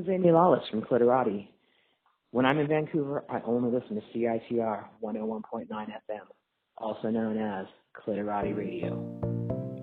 is Amy Lawless from Clitorati. When I'm in Vancouver, I only listen to CITR 101.9 FM, also known as Clitorati Radio.